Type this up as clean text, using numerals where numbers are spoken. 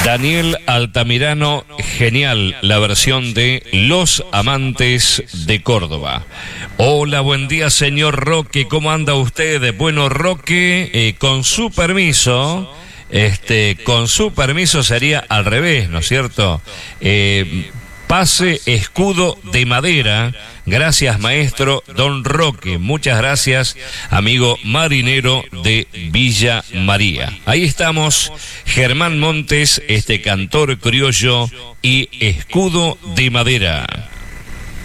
Daniel Altamirano, genial la versión de Los Amantes de Córdoba. Hola, buen día, señor Roque, ¿cómo anda usted? Bueno, Roque, con su permiso, sería al revés, ¿no es cierto? Pase escudo de madera. Gracias, maestro Don Roque. Muchas gracias, amigo marinero de Villa María. Ahí estamos, Germán Montes, cantor criollo y escudo de madera.